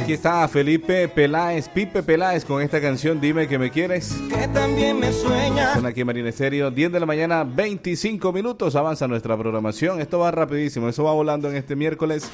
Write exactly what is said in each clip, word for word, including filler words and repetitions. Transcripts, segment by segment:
Aquí está Felipe Peláez, Pipe Peláez con esta canción Dime que me quieres. Que también me sueña. Son aquí en Marina Estéreo, diez de la mañana, veinticinco minutos, avanza nuestra programación. Esto va rapidísimo, eso va volando en este miércoles.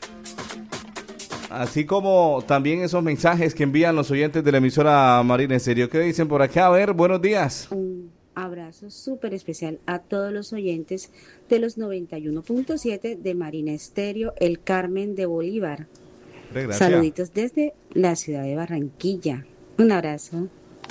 Así como también esos mensajes que envían los oyentes de la emisora Marina Estéreo. ¿Qué dicen por acá? A ver, buenos días. Un abrazo súper especial a todos los oyentes de los noventa y uno punto siete de Marina Estéreo, El Carmen de Bolívar. Gracias. Saluditos desde la ciudad de Barranquilla. Un abrazo.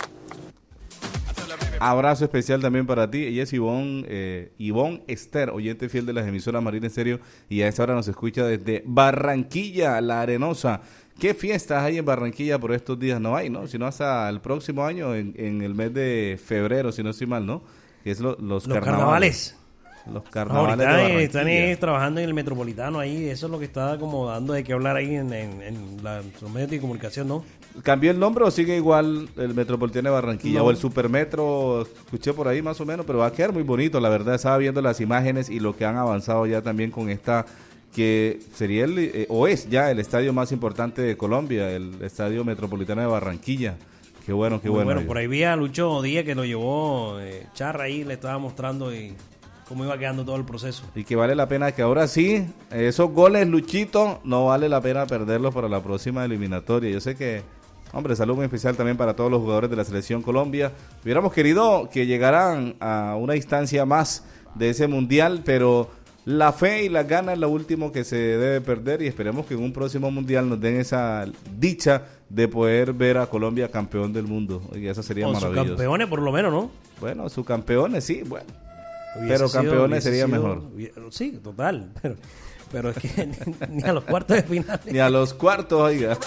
Abrazo especial también para ti. Ella es Ivonne, eh, Ivonne Esther, oyente fiel de las emisoras Marina Estéreo, y a esta hora nos escucha desde Barranquilla, La Arenosa. ¿Qué fiestas hay en Barranquilla por estos días? No hay, ¿no? Sino hasta el próximo año, en, en el mes de febrero, si no estoy mal, ¿no? Que es lo, los, Los carnavales. carnavales. Los carnavales Ahorita de están Barranquilla. eh, trabajando en el Metropolitano ahí, eso es lo que está como dando de qué hablar ahí en, en, en la- los medios de comunicación, ¿no? ¿Cambió el nombre o sigue igual el Metropolitano de Barranquilla? No. O el Supermetro, escuché por ahí más o menos, pero va a quedar muy bonito, la verdad. Estaba viendo las imágenes y lo que han avanzado ya también con esta, que sería el, eh, o es ya el estadio más importante de Colombia, el Estadio Metropolitano de Barranquilla. Qué bueno, qué Muy bueno. bueno, por ahí vi a Lucho Díaz que lo llevó eh, Charra ahí, le estaba mostrando y cómo iba quedando todo el proceso. Y que vale la pena que ahora sí, esos goles, Luchito, no vale la pena perderlos para la próxima eliminatoria. Yo sé que, hombre, salud muy especial también para todos los jugadores de la Selección Colombia. Hubiéramos querido que llegaran a una instancia más de ese mundial, pero la fe y las ganas es lo último que se debe perder, y esperemos que en un próximo mundial nos den esa dicha de poder ver a Colombia campeón del mundo. Y eso sería O sus maravilloso. campeones por lo menos, ¿no? Bueno, sus campeones, sí, bueno. Hubiese Pero sido- campeones hubiese sería sido- mejor. hubiese- Sí, total, pero, pero es que ni, ni a los cuartos de final. Ni a los cuartos, oiga.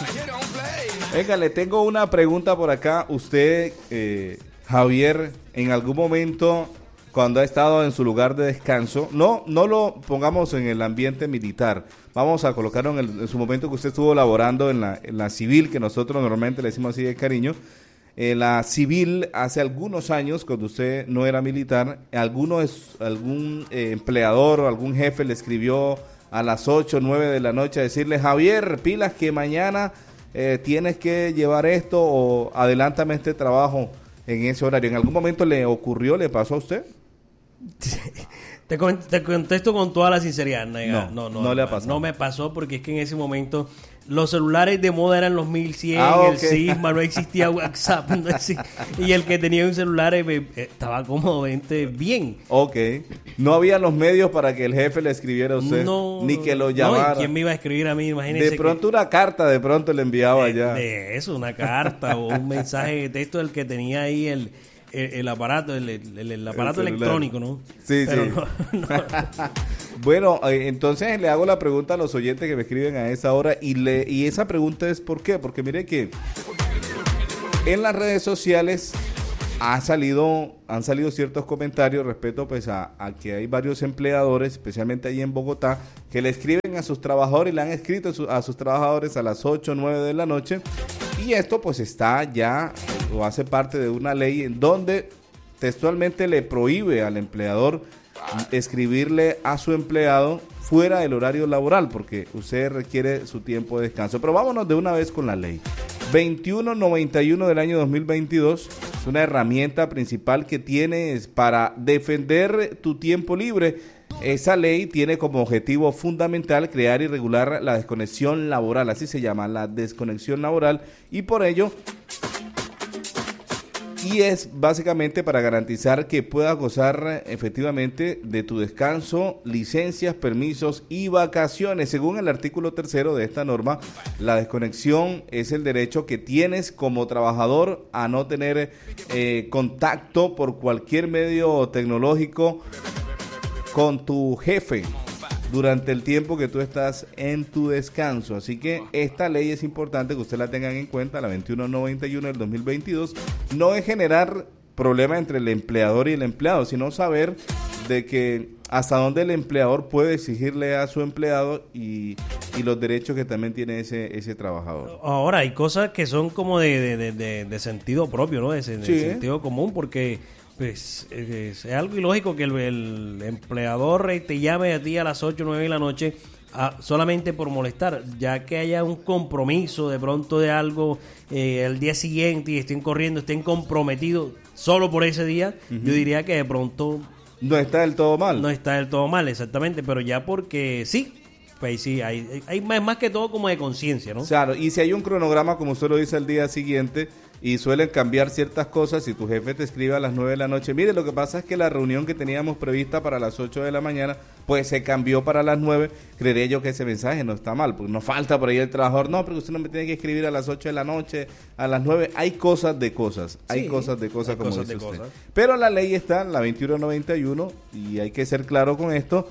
Venga, le tengo una pregunta por acá. Usted, eh, Javier, en algún momento, cuando ha estado en su lugar de descanso, no no lo pongamos en el ambiente militar, vamos a colocarlo en, el- en su momento que usted estuvo laborando en la, en la civil, que nosotros normalmente le decimos así de cariño, en la civil hace algunos años, cuando usted no era militar, alguno es, algún eh, empleador o algún jefe le escribió a las ocho o nueve de la noche a decirle: Javier, pilas que mañana eh, tienes que llevar esto, o adelántame este trabajo en ese horario. ¿En algún momento le ocurrió, le pasó a usted? Te, con- te contesto con toda la sinceridad, nega. No, No, no, no le ha hermano, pasado. No me pasó porque es que en ese momento los celulares de moda eran los mil cien, Ah, el ok. Sisma, no existía WhatsApp, no exi- y el que tenía un celular eh, eh, estaba cómodamente bien. Ok. No había los medios para que el jefe le escribiera a usted, No, ni que lo no, ¿y llamara. ¿quién me iba a escribir a mí? Imagínese De pronto una carta de pronto le enviaba que, ya. de, de eso, una carta o un mensaje de texto del que tenía ahí el, el, el aparato, el, el- el aparato El celular. electrónico, ¿no? Sí, Pero sí. no- no. Bueno, eh, entonces le hago la pregunta a los oyentes que me escriben a esa hora, y le y esa pregunta es ¿por qué? Porque mire que en las redes sociales ha salido, han salido ciertos comentarios respecto pues a, a que hay varios empleadores, especialmente ahí en Bogotá, que le escriben a sus trabajadores y le han escrito a, su- a sus trabajadores a las ocho o nueve de la noche, y esto pues está ya eh, o hace parte de una ley en donde textualmente le prohíbe al empleador escribirle a su empleado fuera del horario laboral, porque usted requiere su tiempo de descanso. Pero vámonos de una vez con la ley. veintiuno noventa y uno del año dos mil veintidós es una herramienta principal que tienes para defender tu tiempo libre. Esa ley tiene como objetivo fundamental crear y regular la desconexión laboral, así se llama, la desconexión laboral, y por ello y es básicamente para garantizar que puedas gozar efectivamente de tu descanso, licencias, permisos y vacaciones. Según el artículo tercero de esta norma, la desconexión es el derecho que tienes como trabajador a no tener eh, contacto por cualquier medio tecnológico con tu jefe durante el tiempo que tú estás en tu descanso. Así que esta ley es importante que usted la tengan en cuenta, la veintiuno noventa y uno del dos mil veintidós. No es generar problema entre el empleador y el empleado, sino saber de que hasta dónde el empleador puede exigirle a su empleado y, y los derechos que también tiene ese, ese trabajador. Ahora, hay cosas que son como de, de, de, de- de sentido propio, ¿no? De, de Sí. sentido común, porque pues es, es algo ilógico que el, el empleador eh, te llame a ti a las ocho o nueve de la noche a, solamente por molestar, ya que haya un compromiso de pronto de algo eh, el día siguiente y estén corriendo, estén comprometidos solo por ese día, uh-huh. yo diría que de pronto no está del todo mal. No está del todo mal, exactamente, pero ya porque sí, pues sí, hay, hay más, más que todo como de conciencia, ¿no? Claro, y si hay un cronograma, como usted lo dice, al día siguiente, y suelen cambiar ciertas cosas, si tu jefe te escribe a las nueve de la noche, mire, lo que pasa es que la reunión que teníamos prevista para las ocho de la mañana, pues se cambió para las nueve, creería yo que ese mensaje no está mal, porque no falta por ahí el trabajador, no, pero usted no me tiene que escribir a las ocho de la noche, a las nueve, hay cosas de cosas, hay sí, cosas de cosas como cosas dice de usted. Cosas. Pero la ley está, la veintiuno noventa y uno, y hay que ser claro con esto,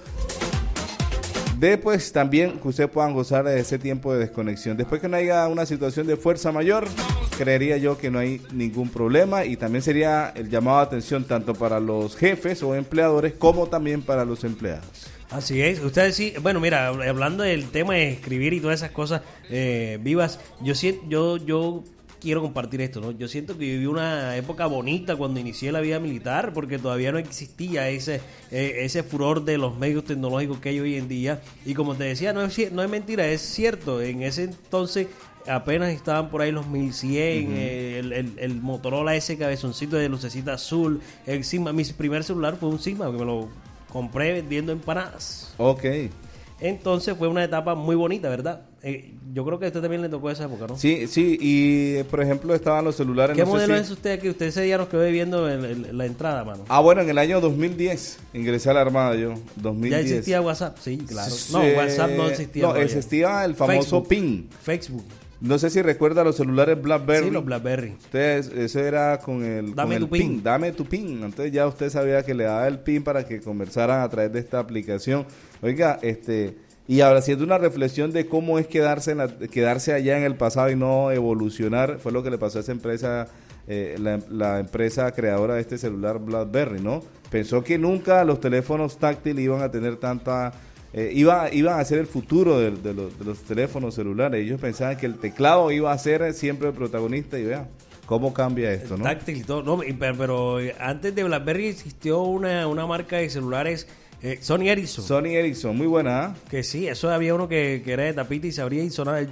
de pues también que ustedes puedan gozar de ese tiempo de desconexión. Después que no haya una situación de fuerza mayor, creería yo que no hay ningún problema, y también sería el llamado de atención tanto para los jefes o empleadores como también para los empleados. Así es, ustedes sí, bueno, mira, hablando del tema de escribir y todas esas cosas eh, vivas, yo siento, yo, yo quiero compartir esto, ¿no? Yo siento que viví una época bonita cuando inicié la vida militar, porque todavía no existía ese eh, ese furor de los medios tecnológicos que hay hoy en día, y como te decía, no es, no es mentira, es cierto, en ese entonces apenas estaban por ahí los mil cien, uh-huh. eh, el, el, el Motorola ese cabezoncito de lucecita azul, el Sigma, mi primer celular fue un Sigma, que me lo compré vendiendo empanadas. Ok. Entonces fue una etapa muy bonita, ¿verdad? Eh, yo creo que a usted también le tocó esa época, ¿no? Sí, sí, y por ejemplo estaban los celulares... ¿Qué no modelo sé si... es usted que usted ese día nos quedó viendo en, en, en la entrada, mano? Ah, bueno, en el año dos mil diez ingresé a la Armada yo, dos mil diez. ¿Ya existía WhatsApp? Sí, claro. Sí, no, WhatsApp no existía. No, existía el famoso Facebook. PIN. Facebook. No sé si recuerda los celulares BlackBerry. Sí, los BlackBerry. Entonces, eso era con el, Dame con tu el pin. pin. Dame tu PIN. Entonces ya usted sabía que le daba el PIN para que conversaran a través de esta aplicación. Oiga, este... Y ahora haciendo una reflexión de cómo es quedarse en la, quedarse allá en el pasado y no evolucionar, fue lo que le pasó a esa empresa, eh, la, la empresa creadora de este celular BlackBerry, ¿no? Pensó que nunca los teléfonos táctiles iban a tener tanta, eh, iba, iban a ser el futuro de, de, los, de los teléfonos celulares. Ellos pensaban que el teclado iba a ser siempre el protagonista, y vean cómo cambia esto, ¿no? Táctil y todo, no, pero, pero antes de BlackBerry existió una, una marca de celulares. Eh, Sony Ericsson. Sony Ericsson, muy buena, ¿eh? Que sí, eso había uno que, que era de tapita y se abría y sonaba el...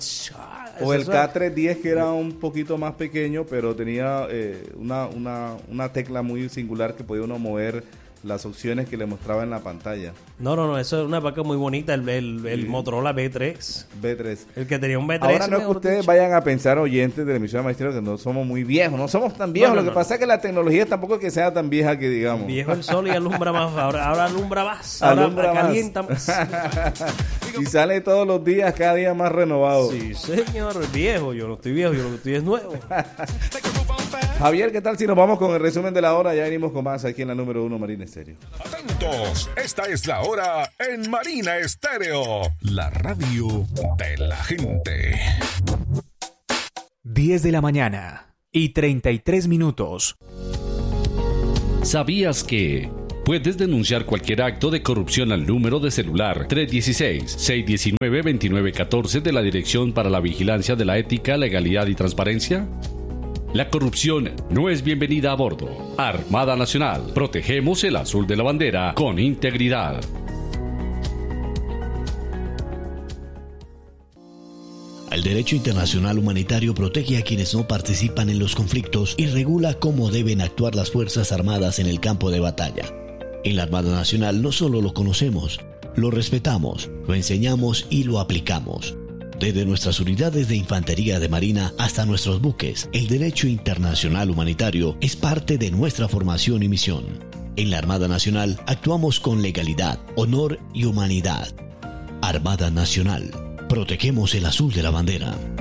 O el K trescientos diez, que era un poquito más pequeño, pero tenía eh, una, una, una tecla muy singular que podía uno mover las opciones que le mostraba en la pantalla. No, no, no, eso es una marca muy bonita, el, el, el sí. Motorola B tres. B tres. El que tenía un B tres. Ahora no es que ustedes dicho. vayan a pensar, oyentes de la emisión de Maestro, que no somos muy viejos, no somos tan viejos, no, no, lo que no, pasa no. es que la tecnología tampoco es que sea tan vieja que digamos. Viejo el sol y alumbra más, ahora, ahora alumbra más, ahora alumbra calienta más. más. Y sale todos los días, cada día más renovado. Sí, señor, viejo, yo no estoy viejo, yo lo que estoy es nuevo. Javier, ¿qué tal si nos vamos con el resumen de la hora? Ya venimos con más aquí en la número uno, Marina Estéreo. Atentos, esta es la hora en Marina Estéreo, la radio de la gente. diez de la mañana y treinta y tres minutos. ¿Sabías que puedes denunciar cualquier acto de corrupción al número de celular tres uno seis, seis uno nueve, dos nueve uno cuatro de la Dirección para la Vigilancia de la Ética, Legalidad y Transparencia? La corrupción no es bienvenida a bordo. Armada Nacional. Protegemos el azul de la bandera con integridad. El derecho internacional humanitario protege a quienes no participan en los conflictos y regula cómo deben actuar las Fuerzas Armadas en el campo de batalla. En la Armada Nacional no solo lo conocemos, lo respetamos, lo enseñamos y lo aplicamos. Desde nuestras unidades de infantería de marina hasta nuestros buques, el derecho internacional humanitario es parte de nuestra formación y misión. En la Armada Nacional actuamos con legalidad, honor y humanidad. Armada Nacional. Protegemos el azul de la bandera.